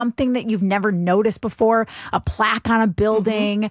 something that you've never noticed before, a plaque on a building,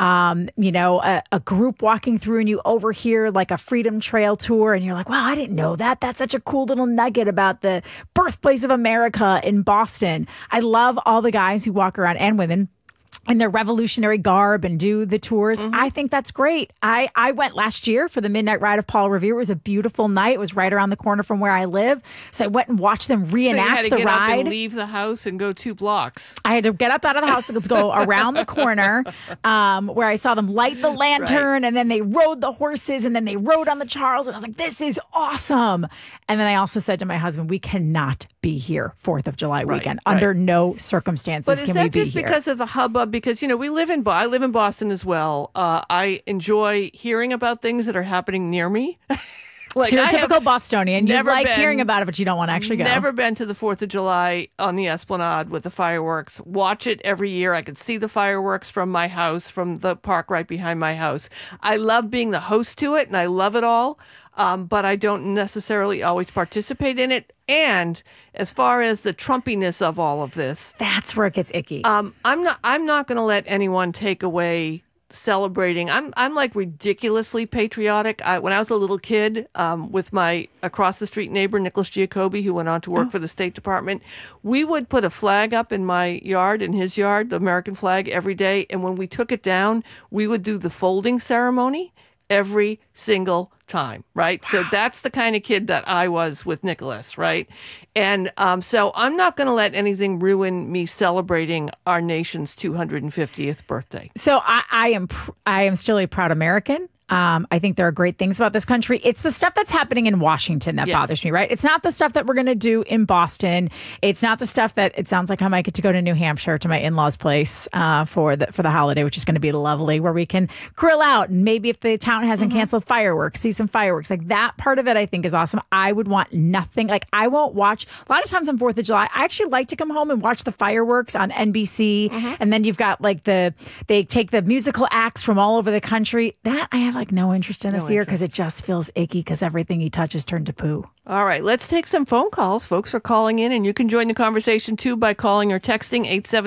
a group walking through and you overhear like a Freedom Trail tour and you're like, wow, I didn't know that. That's such a cool little nugget about the birthplace of America in Boston. I love all the guys who walk around and women in their revolutionary garb and do the tours. I think that's great. I went last year for the Midnight Ride of Paul Revere. It was a beautiful night. It was right around the corner from where I live. So I went and watched them reenact the ride. So you had to get up and leave the house and go 2 blocks. I had to get up out of the house and go around the corner where I saw them light the lantern and then they rode the horses and then they rode on the Charles. And I was like, this is awesome. And then I also said to my husband, we cannot be here 4th of July weekend. Under no circumstances can we be here. But is that just because of the hubbub? Because, I live in Boston as well. I enjoy hearing about things that are happening near me. So you're a typical Bostonian. You like hearing about it, but you don't want to actually go. Never been to the 4th of July on the Esplanade with the fireworks. Watch it every year. I can see the fireworks from my house, from the park right behind my house. I love being the host to it, and I love it all. But I don't necessarily always participate in it. And as far as the Trumpiness of all of this, that's where it gets icky. I'm not going to let anyone take away celebrating. I'm like ridiculously patriotic. When I was a little kid, with my across the street neighbor Nicholas Giacobbe, who went on to work for the State Department, we would put a flag up in my yard, in his yard, the American flag, every day. And when we took it down, we would do the folding ceremony every single time, right? So that's the kind of kid that I was with Nicholas, right? And so I'm not going to let anything ruin me celebrating our nation's 250th birthday. So I am still a proud American. I think there are great things about this country. It's the stuff that's happening in Washington that bothers me, right? It's not the stuff that we're going to do in Boston. It's not the stuff that it sounds like I might get to go to New Hampshire to my in-laws' place for the holiday, which is going to be lovely, where we can grill out and maybe if the town hasn't canceled fireworks, see some fireworks. Like that part of it, I think is awesome. I would want nothing. Like I won't watch a lot of times on 4th of July. I actually like to come home and watch the fireworks on NBC, and then you've got like they take the musical acts from all over the country. That I have like no interest in this year because it just feels icky because everything he touches turned to poo. All right, let's take some phone calls. Folks are calling in, and you can join the conversation too by calling or texting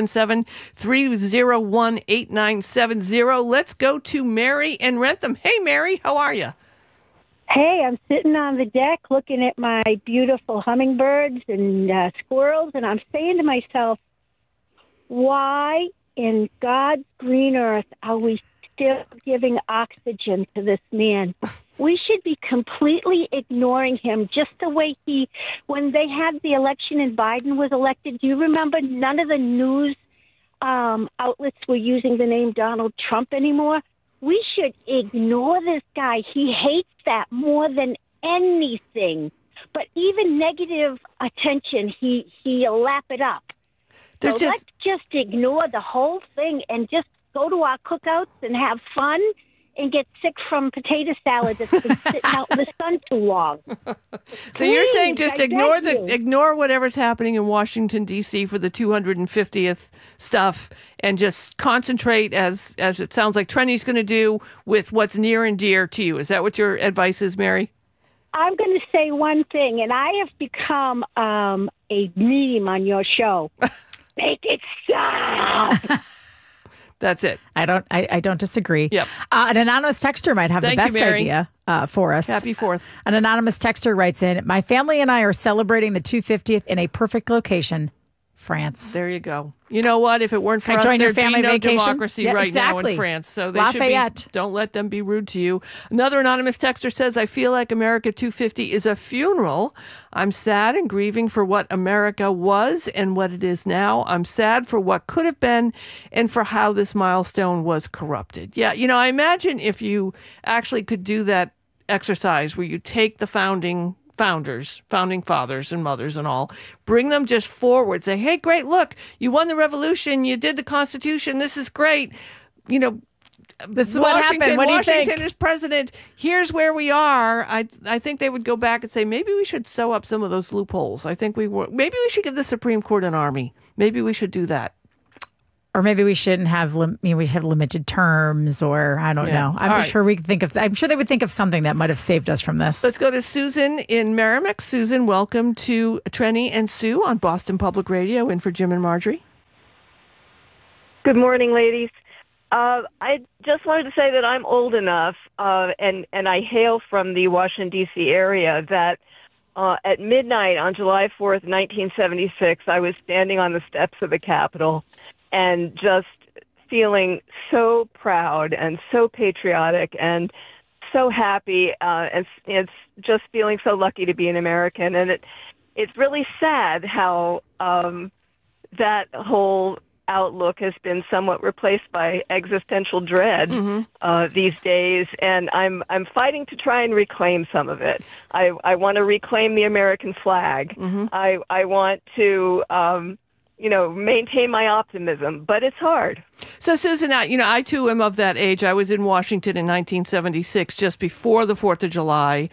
877-301-8970. Let's go to Mary in Rentham. Hey, Mary, how are you? Hey, I'm sitting on the deck looking at my beautiful hummingbirds and squirrels, and I'm saying to myself, why in God's green earth are we still giving oxygen to this man? We should be completely ignoring him just the way when they had the election and Biden was elected, do you remember none of the news outlets were using the name Donald Trump anymore? We should ignore this guy. He hates that more than anything. But even negative attention, he'll lap it up. So let's just ignore the whole thing and just go to our cookouts and have fun and get sick from potato salad that's been sitting out in the sun too long. So you're saying just ignore whatever's happening in Washington, D.C. for the 250th stuff and just concentrate, as it sounds like Trenny's going to do, with what's near and dear to you. Is that what your advice is, Mary? I'm going to say one thing, and I have become a meme on your show. Make it stop. That's it. I don't disagree. Yep. An anonymous texter might have the best idea for us. Happy 4th. An anonymous texter writes in, my family and I are celebrating the 250th in a perfect location, France. There you go. You know what? If it weren't for us, there'd be no democracy now in France. So they Lafayette. don't let them be rude to you. Another anonymous texter says, I feel like America 250 is a funeral. I'm sad and grieving for what America was and what it is now. I'm sad for what could have been and for how this milestone was corrupted. Yeah, I imagine if you actually could do that exercise where you take the founding fathers and mothers and all, bring them just forward, say, hey, great, look, you won the revolution, you did the Constitution, this is great. This is what happened. What do you think? Washington is president. Here's where we are. I think they would go back and say, maybe we should sew up some of those loopholes. Maybe we should give the Supreme Court an army. Maybe we should do that. Or maybe we shouldn't have we have limited terms, or I don't know. I'm sure we could think of. I'm sure they would think of something that might have saved us from this. Let's go to Susan in Merrimack. Susan, welcome to Trenny and Sue on Boston Public Radio, in for Jim and Marjorie. Good morning, ladies. I just wanted to say that I'm old enough, and I hail from the Washington, D.C. area, that at midnight on July 4th, 1976, I was standing on the steps of the Capitol and just feeling so proud and so patriotic and so happy, and it's just feeling so lucky to be an American. And it's really sad how that whole outlook has been somewhat replaced by existential dread these days, and I'm fighting to try and reclaim some of it. I want to reclaim the American flag. I want to maintain my optimism, but it's hard. So, Susan, I too am of that age. I was in Washington in 1976, just before the 4th of July,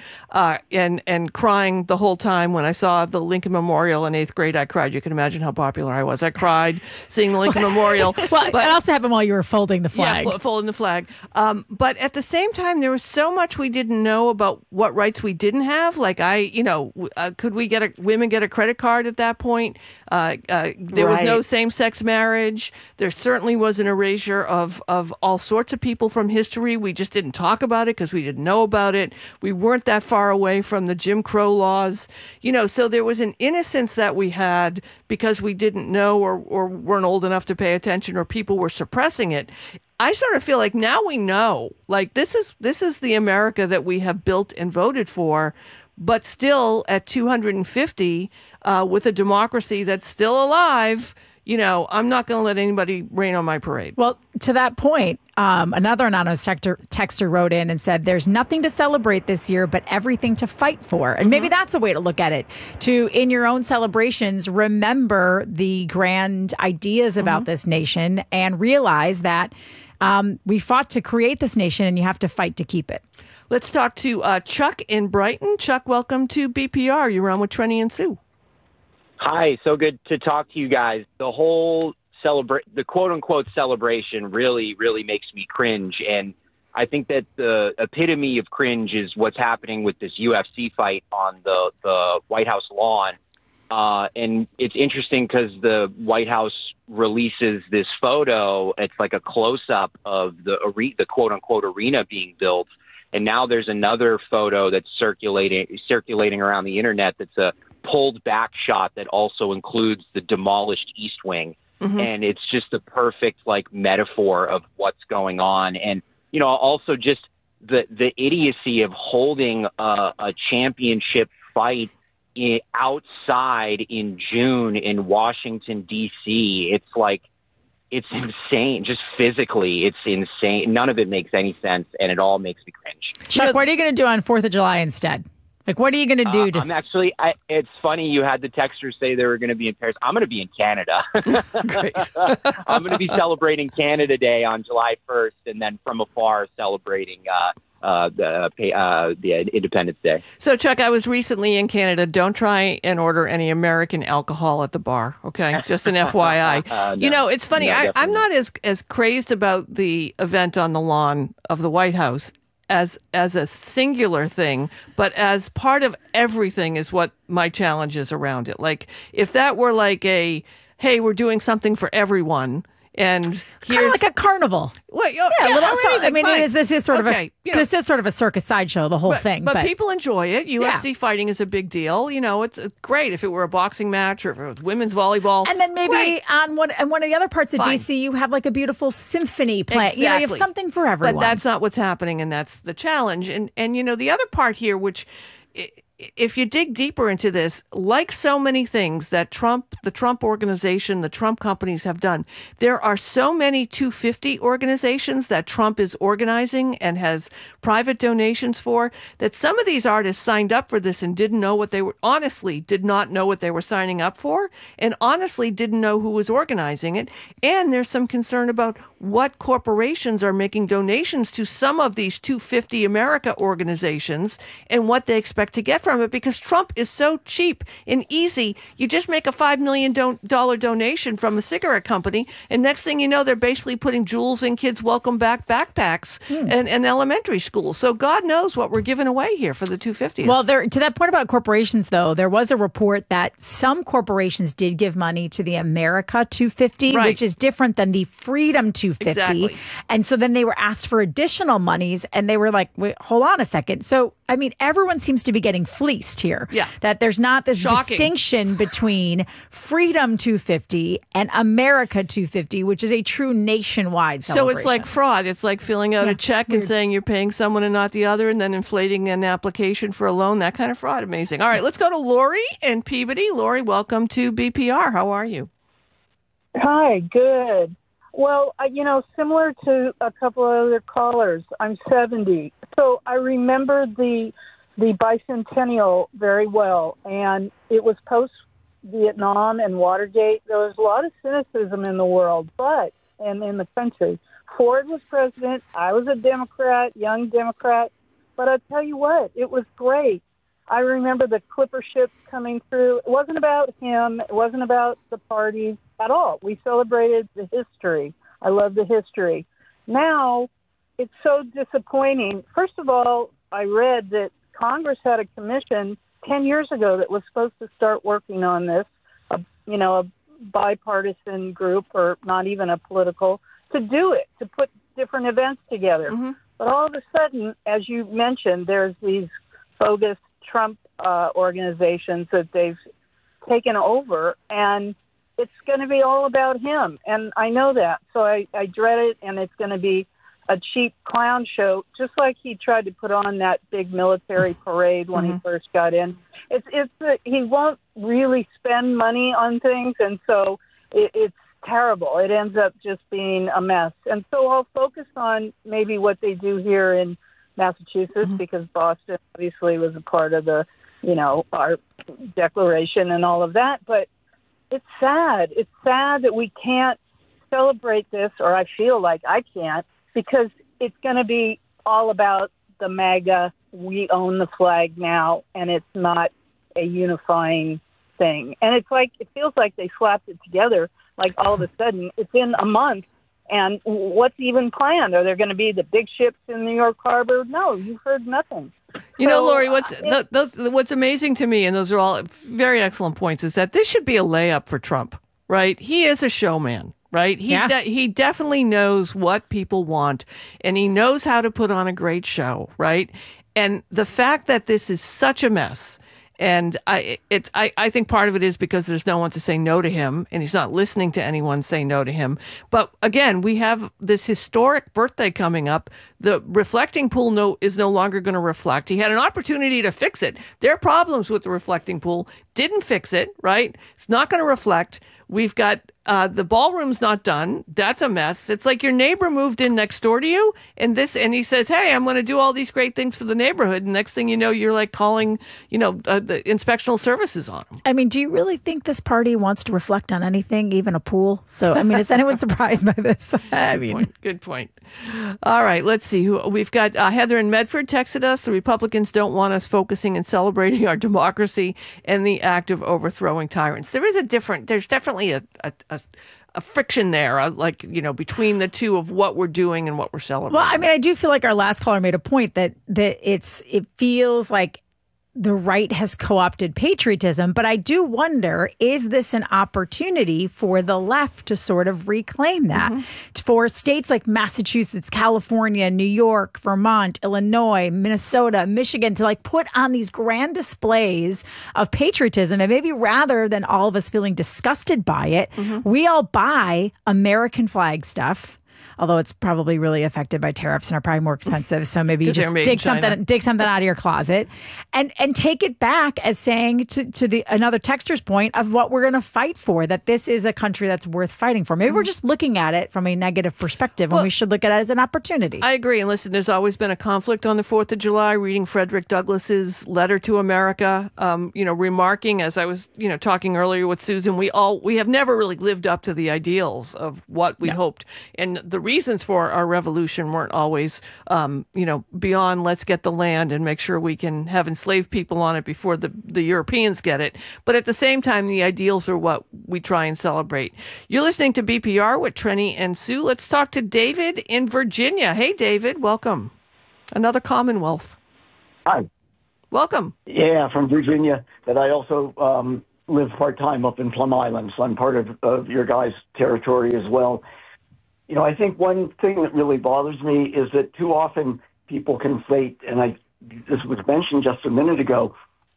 and crying the whole time when I saw the Lincoln Memorial in 8th grade. I cried. You can imagine how popular I was. I cried seeing the Lincoln Memorial. Well, it also happened while you were folding the flag. Yeah, folding the flag. But at the same time, there was so much we didn't know about what rights we didn't have. Like could women get a credit card at that point? There was no same-sex marriage. There certainly was an erasure of all sorts of people from history. We just didn't talk about it because we didn't know about it. We weren't that far away from the Jim Crow laws. So there was an innocence that we had because we didn't know or weren't old enough to pay attention, or people were suppressing it. I sort of feel like now we know, like this is the America that we have built and voted for, but still at 250, with a democracy that's still alive, I'm not going to let anybody rain on my parade. Well, to that point, another anonymous texter wrote in and said, there's nothing to celebrate this year, but everything to fight for. And maybe that's a way to look at it. To, in your own celebrations, remember the grand ideas about this nation and realize that we fought to create this nation and you have to fight to keep it. Let's talk to Chuck in Brighton. Chuck, welcome to BPR. You're on with Trenny and Sue. Hi, so good to talk to you guys. The whole the quote-unquote celebration really, really makes me cringe. And I think that the epitome of cringe is what's happening with this UFC fight on the White House lawn. And it's interesting because the White House releases this photo. It's like a close-up of the quote-unquote arena being built. And now there's another photo that's circulating around the internet that's a pulled back shot that also includes the demolished East Wing. And it's just the perfect metaphor of what's going on. And, also just the idiocy of holding a championship fight outside in June in Washington, D.C. It's insane. Just physically, it's insane. None of it makes any sense, and it all makes me cringe. Chuck, what are you going to do on 4th of July instead? What are you going to do? It's funny you had the texters say they were going to be in Paris. I'm going to be in Canada. I'm going to be celebrating Canada Day on July 1st, and then from afar celebrating the Independence Day. So, Chuck, I was recently in Canada. Don't try and order any American alcohol at the bar, okay? Just an FYI. No. It's funny. No, I'm not as crazed about the event on the lawn of the White House as a singular thing, but as part of everything is what my challenge is around it. Like, if that were like hey, we're doing something for everyone, and kind of like a carnival. Well, this is sort of a circus sideshow, the whole thing. But people enjoy it. UFC fighting is a big deal. It's great if it were a boxing match or if it was women's volleyball. And then maybe on one of the other parts of DC, you have a beautiful symphony play. Exactly. You have something for everyone. But that's not what's happening, and that's the challenge. And the other part here, which, if you dig deeper into this, like so many things that the Trump organization, the Trump companies have done, there are so many 250 organizations that Trump is organizing and has private donations for, that some of these artists signed up for this and did not know what they were signing up for, and honestly didn't know who was organizing it. And there's some concern about what corporations are making donations to some of these 250 America organizations and what they expect to get from from it because Trump is so cheap and easy. You just make a $5 million donation from a cigarette company, and next thing you know, they're basically putting jewels in kids' welcome back backpacks in elementary school. So God knows what we're giving away here for the 250th. Well, to that point about corporations, though, there was a report that some corporations did give money to the America 250, Right. which is different than the Freedom 250. Exactly. And so then they were asked for additional monies, and they were like, wait, hold on a second. So, I mean, everyone seems to be getting fleeced here. Yeah. That there's not this Shocking. distinction between Freedom 250 and America 250, which is a true nationwide So celebration. it's like fraud. It's like filling out a check and saying you're paying someone and not the other, and then inflating an application for a loan. That kind of fraud. Amazing. All right, let's go to Lori in Peabody. Lori, welcome to BPR. How are you? Hi, good. Well, similar to a couple of other callers, I'm 70. So I remember the bicentennial very well, and it was post-Vietnam and Watergate. There was a lot of cynicism in the world, and in the country. Ford was president. I was a Democrat, young Democrat. But I'll tell you what, it was great. I remember the Clipper ships coming through. It wasn't about him. It wasn't about the parties at all. We celebrated the history. I love the history. Now, it's so disappointing. First of all, I read that Congress had a commission 10 years ago that was supposed to start working on this, a bipartisan group, or not even a political, to do it, to put different events together. Mm-hmm. But all of a sudden, as you mentioned, there's these bogus Trump organizations that they've taken over, and it's going to be all about him. And I know that, so I dread it, and it's going to be a cheap clown show, just like he tried to put on that big military parade when he first got in. He won't really spend money on things, and so it's terrible. It ends up just being a mess. And so I'll focus on maybe what they do here in Massachusetts, because Boston obviously was a part of the, our declaration and all of that. But it's sad. It's sad that we can't celebrate this, or I feel like I can't, because it's going to be all about the MAGA. We own the flag now, and it's not a unifying thing. And it feels like they slapped it together. Like all of a sudden, it's in a month, and what's even planned? Are there going to be the big ships in New York Harbor? No, you've heard nothing. Lori, what's amazing to me, and those are all very excellent points, is that this should be a layup for Trump, right? He is a showman, right? He definitely knows what people want, and he knows how to put on a great show, right? And the fact that this is such a mess. And I think part of it is because there's no one to say no to him, and he's not listening to anyone say no to him. But again, we have this historic birthday coming up. The reflecting pool is no longer going to reflect. He had an opportunity to fix it. There are problems with the reflecting pool. Didn't fix it, right? It's not going to reflect. We've got the ballroom's not done. That's a mess. It's like your neighbor moved in next door to you, and he says, "Hey, I'm going to do all these great things for the neighborhood." And next thing you know, you're like calling, the inspectional services on him. I mean, do you really think this party wants to reflect on anything, even a pool? So, I mean, is anyone surprised by this? Good point. All right, let's see who we've got. Heather in Medford texted us. The Republicans don't want us focusing and celebrating our democracy and the act of overthrowing tyrants. There's definitely a friction there, between the two of what we're doing and what we're celebrating. Well, I mean, I do feel like our last caller made a point that it feels like the right has co-opted patriotism, but I do wonder, is this an opportunity for the left to sort of reclaim that? For states like Massachusetts, California, New York, Vermont, Illinois, Minnesota, Michigan to put on these grand displays of patriotism, and maybe rather than all of us feeling disgusted by it, we all buy American flag stuff. Although it's probably really affected by tariffs and are probably more expensive. So maybe you just dig something out of your closet and take it back as saying to another texter's point of what we're going to fight for, that this is a country that's worth fighting for. Maybe we're just looking at it from a negative perspective when we should look at it as an opportunity. I agree. And listen, there's always been a conflict on the 4th of July, reading Frederick Douglass's letter to America, remarking, as I was, talking earlier with Susan, we have never really lived up to the ideals of what we hoped. And the reasons for our revolution weren't always, beyond let's get the land and make sure we can have enslaved people on it before the Europeans get it. But at the same time, the ideals are what we try and celebrate. You're listening to BPR with Trenny and Sue. Let's talk to David in Virginia. Hey, David, welcome. Another Commonwealth. Hi. Welcome. Yeah, from Virginia, but I also live part-time up in Plum Island, so I'm part of your guys' territory as well. I think one thing that really bothers me is that too often people conflate, and this was mentioned just a minute ago,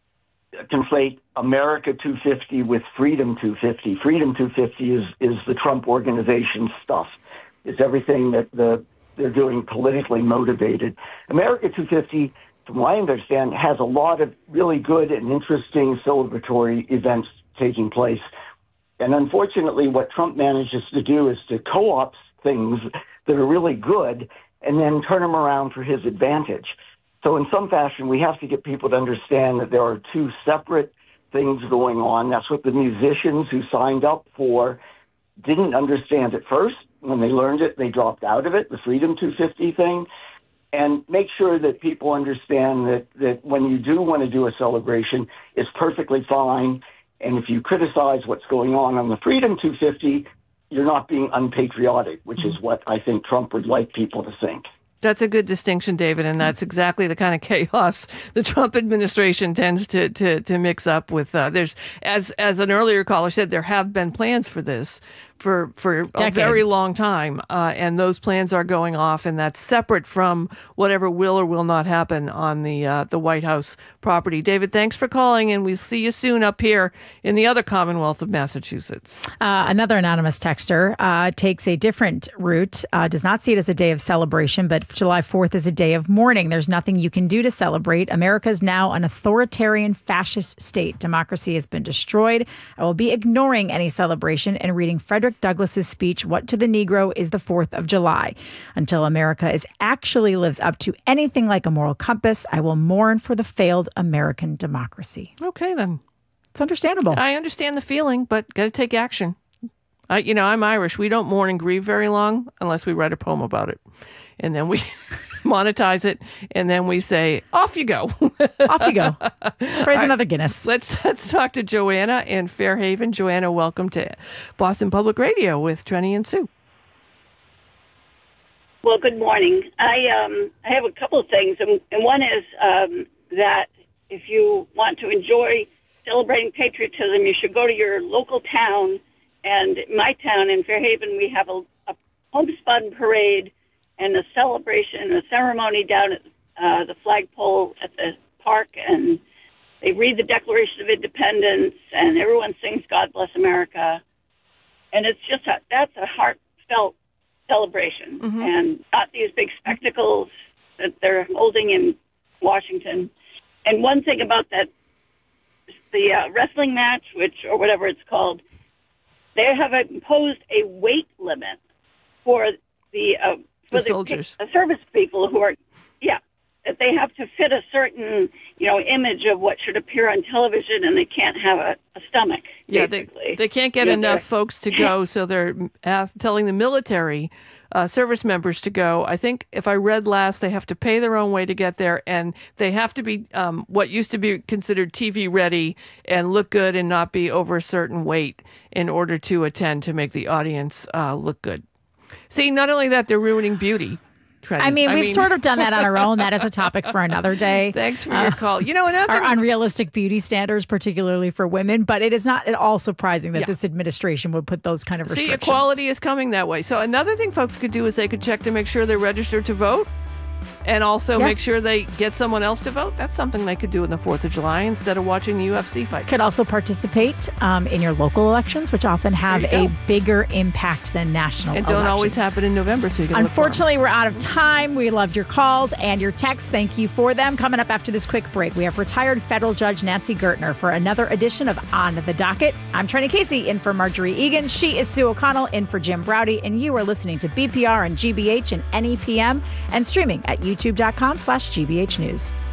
conflate America 250 with Freedom 250. Freedom 250 is the Trump organization stuff. It's everything that they're doing politically motivated. America 250, from what I understand, has a lot of really good and interesting celebratory events taking place. And unfortunately, what Trump manages to do is to co-opt things that are really good and then turn them around for his advantage. So in some fashion, we have to get people to understand that there are two separate things going on. That's what the musicians who signed up for didn't understand at first. When they learned it, they dropped out of it, the Freedom 250 thing. And make sure that people understand that when you do want to do a celebration, it's perfectly fine. And if you criticize what's going on the Freedom 250, you're not being unpatriotic, which is what I think Trump would like people to think. That's a good distinction, David, and that's exactly the kind of chaos the Trump administration tends to mix up with. There's, as an earlier caller said, there have been plans for this for a very long time, and those plans are going off, and that's separate from whatever will or will not happen on the White House property. David, thanks for calling, and we'll see you soon up here in the other Commonwealth of Massachusetts. Another anonymous texter takes a different route, does not see it as a day of celebration, but July 4th is a day of mourning. There's nothing you can do to celebrate. America is now an authoritarian fascist state. Democracy has been destroyed. I will be ignoring any celebration and reading Frederick Douglass's speech, "What to the Negro is the 4th of July." Until America actually lives up to anything like a moral compass, I will mourn for the failed American democracy. Okay, then. It's understandable. I understand the feeling, but got to take action. I'm Irish. We don't mourn and grieve very long unless we write a poem about it. And then we monetize it, and then we say, off you go. Off you go. Praise another Guinness. Let's talk to Joanna in Fairhaven. Joanna, welcome to Boston Public Radio with Trenny and Sue. Well, good morning. I have a couple of things, and one is that if you want to enjoy celebrating patriotism, you should go to your local town. And my town in Fairhaven, we have a homespun parade and a celebration, a ceremony down at the flagpole at the park, and they read the Declaration of Independence, and everyone sings "God Bless America," and it's just that's a heartfelt celebration, and not these big spectacles that they're holding in Washington. And one thing about that, the wrestling match, or whatever it's called, they have imposed a weight limit for the soldiers, the service people who are, that they have to fit a certain, image of what should appear on television, and they can't have a stomach. Yeah, they can't get enough folks to go, so they're telling the military service members to go. I think if I read last, they have to pay their own way to get there, and they have to be what used to be considered TV ready and look good and not be over a certain weight in order to attend, to make the audience look good. See, not only that, they're ruining beauty. Trenny. We've sort of done that on our own. That is a topic for another day. Thanks for your call. Our unrealistic beauty standards, particularly for women, but it is not at all surprising that this administration would put those kind of restrictions. See, equality is coming that way. So another thing folks could do is they could check to make sure they're registered to vote, and also make sure they get someone else to vote. That's something they could do on the 4th of July instead of watching the UFC fight. Could also participate in your local elections, which often have a bigger impact than national elections. And don't always happen in November, so you can Unfortunately, we're out of time. We loved your calls and your texts. Thank you for them. Coming up after this quick break, we have retired federal judge Nancy Gertner for another edition of On the Docket. I'm Trenny Casey, in for Marjorie Egan. She is Sue O'Connell, in for Jim Browdy. And you are listening to BPR and GBH and NEPM and streaming at youtube.com/GBH News.